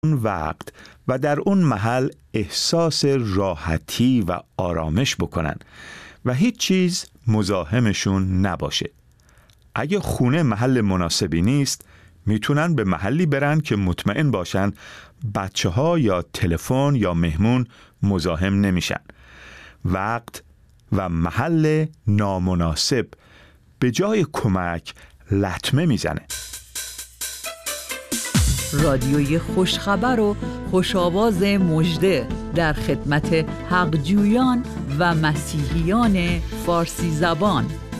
اون وقت و در اون محل احساس راحتی و آرامش بکنن و هیچ چیز مزاحمشون نباشه. اگه خونه محل مناسبی نیست، میتونن به محلی برن که مطمئن باشن بچه‌ها یا تلفن یا مهمون مزاحم نمیشن. وقت و محل نامناسب به جای کمک لطمه میزنه. رادیوی خوشخبر و خوشاواز مژده در خدمت حقجویان و مسیحیان فارسی زبان.